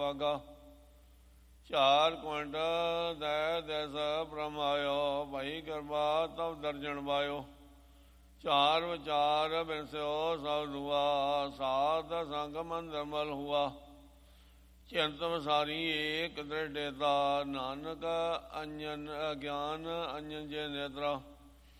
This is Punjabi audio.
ਵਾਗਾ। ਚਾਰ ਕੁੰਟ ਦੈ ਦਿਸ ਬ੍ਰਹਮਾਇਓ, ਭਈ ਕਿਰਪਾ ਤਬ ਦਰਜਨ ਬਾਇਓ। ਚਾਰ ਵਿਚਾਰ ਬਿਨਸਿਓ ਸਭ ਦੁਆ, ਸਾਧ ਸੰਗ ਮਨ ਨਿਰਮਲ ਹੁਆ। ਚਿੰਤ ਵਿਸਾਰੀ ਏਕ ਦ੍ਰਿੜੇਤਾ, ਨਾਨਕ ਅੰਜਨ ਅਗਿਆਨ ਅੰਜਨ ਜੇ ਨੇਤਰਾ।